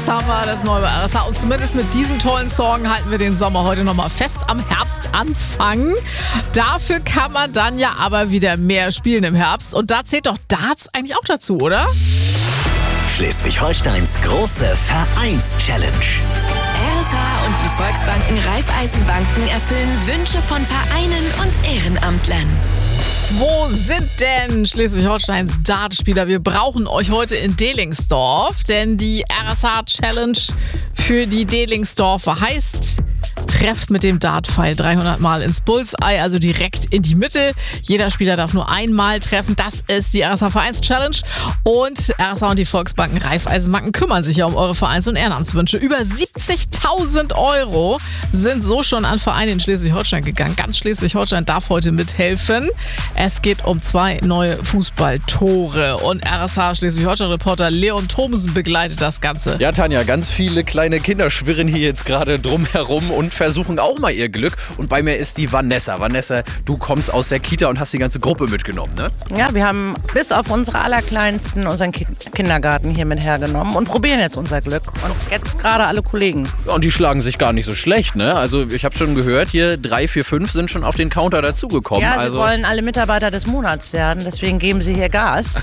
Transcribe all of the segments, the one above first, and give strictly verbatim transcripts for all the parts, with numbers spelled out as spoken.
Summer, das neue R S A. Und zumindest mit diesem tollen Song halten wir den Sommer heute nochmal fest am Herbstanfang. Dafür kann man dann ja aber wieder mehr spielen im Herbst. Und da zählt doch Darts eigentlich auch dazu, oder? Schleswig-Holsteins große Vereins-Challenge. R S A und die Volksbanken Raiffeisenbanken erfüllen Wünsche von Vereinen und Ehrenamtlern. Wo sind denn Schleswig-Holsteins Dartspieler? Wir brauchen euch heute in Delingsdorf, denn die R S A-Challenge für die Delingsdorfer heißt: Trefft mit dem Dartpfeil dreihundert Mal ins Bullseye, also direkt in die Mitte. Jeder Spieler darf nur einmal treffen. Das ist die R S A-Vereins-Challenge. Und R S A und die Volksbanken Raiffeisenbanken kümmern sich ja um eure Vereins- und Ehrenamtswünsche. Über siebzigtausend Euro sind so schon an Vereine in Schleswig-Holstein gegangen. Ganz Schleswig-Holstein darf heute mithelfen. Es geht um zwei neue Fußballtore. Und R S A Schleswig-Holstein-Reporter Leon Thomsen begleitet das Ganze. Ja, Tanja, ganz viele kleine Kinder schwirren hier jetzt gerade drumherum und versuchen auch mal ihr Glück. Und bei mir ist die Vanessa. Vanessa, du kommst aus der Kita und hast die ganze Gruppe mitgenommen, ne? Ja, wir haben bis auf unsere Allerkleinsten unseren Ki- Kindergarten hier mit hergenommen und probieren jetzt unser Glück. Und jetzt gerade alle Kollegen. Ja, und die schlagen sich gar nicht so schlecht, ne? Also ich habe schon gehört, hier drei, vier, fünf sind schon auf den Counter dazugekommen. Ja, sie also wollen alle Mitarbeiter des Monats werden, deswegen geben sie hier Gas.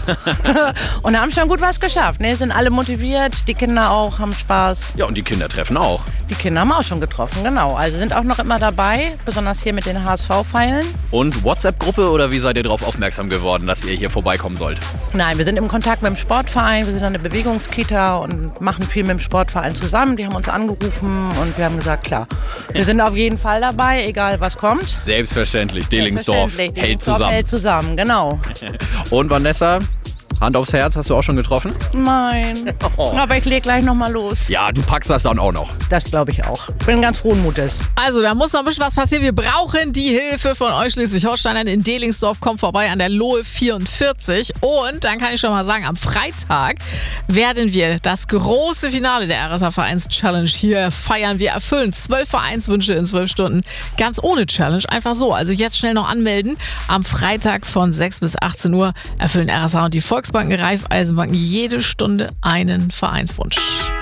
Und haben schon gut was geschafft. Ne? Sind alle motiviert, die Kinder auch, haben Spaß. Ja, und die Kinder treffen auch. Die Kinder haben auch schon getroffen, genau. Also sind auch noch immer dabei, besonders hier mit den H S V-Pfeilen. Und WhatsApp-Gruppe oder wie seid ihr darauf aufmerksam geworden, dass ihr hier vorbeikommen sollt? Nein, wir sind im Kontakt mit dem Sportverein, wir sind eine Bewegungskita und machen viel mit dem Sportverein zusammen. Die haben uns angerufen und wir haben gesagt, klar, wir sind auf jeden Fall dabei, egal was kommt. Selbstverständlich, Delingsdorf hält Delingsdorf zusammen. hält zusammen, genau. Und Vanessa, Hand aufs Herz, hast du auch schon getroffen? Nein, Oh. aber ich leg gleich nochmal los. Ja, du packst das dann auch noch. Das glaube ich auch. Bin ganz frohen Mutes. Also, da muss noch ein bisschen was passieren. Wir brauchen die Hilfe von euch Schleswig-Holsteinern in Delingsdorf. Kommt vorbei an der Lohe vierundvierzig. Und dann kann ich schon mal sagen, am Freitag werden wir das große Finale der R S A-Vereins-Challenge hier feiern. Wir erfüllen zwölf Vereinswünsche in zwölf Stunden. Ganz ohne Challenge, einfach so. Also jetzt schnell noch anmelden. Am Freitag von sechs bis achtzehn Uhr erfüllen R S A und die Volksbanken Raiffeisenbanken jede Stunde einen Vereinswunsch.